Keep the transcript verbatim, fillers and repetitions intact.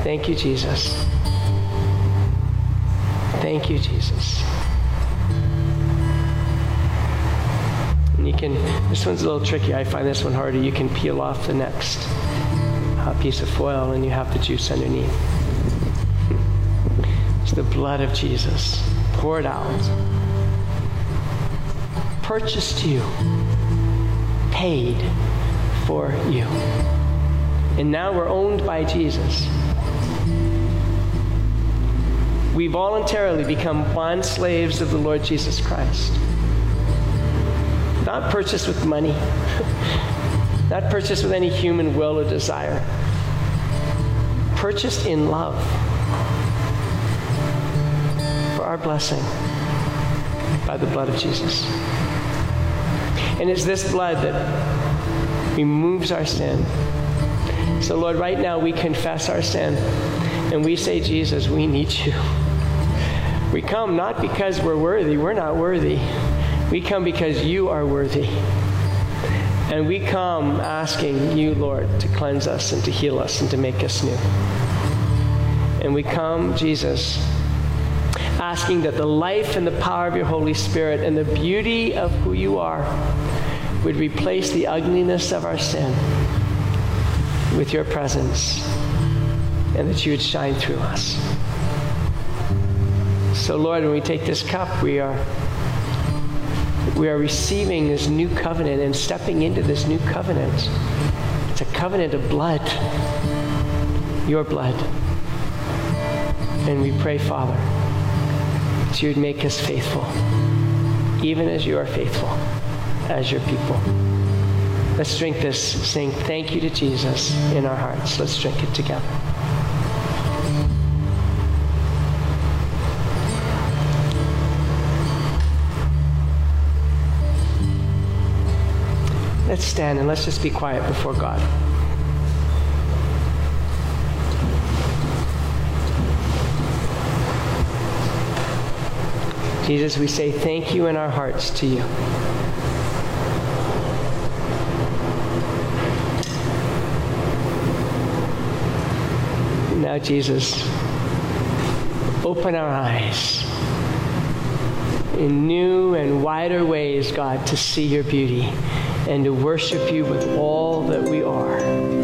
Thank you, Jesus. Thank you, Jesus. And you can, this one's a little tricky. I find this one harder. You can peel off the next uh, piece of foil and you have the juice underneath. It's the blood of Jesus poured out, purchased you, paid for you. And now we're owned by Jesus. We voluntarily become bond slaves of the Lord Jesus Christ. Not purchased with money, not purchased with any human will or desire. Purchased in love for our blessing by the blood of Jesus. And it's this blood that removes our sin. So Lord, right now we confess our sin and we say, Jesus, we need you. We come not because we're worthy. We're not worthy. We come because you are worthy. And we come asking you, Lord, to cleanse us and to heal us and to make us new. And we come, Jesus, asking that the life and the power of your Holy Spirit and the beauty of who you are would replace the ugliness of our sin with your presence, and that you would shine through us. So Lord, when we take this cup, we are we are receiving this new covenant and stepping into this new covenant. It's a covenant of blood, your blood. And we pray, Father, that you would make us faithful, even as you are faithful, as your people. Let's drink this, saying thank you to Jesus in our hearts. Let's drink it together. Let's stand and let's just be quiet before God. Jesus, we say thank you in our hearts to you. Now, Jesus, open our eyes in new and wider ways, God, to see your beauty and to worship you with all that we are.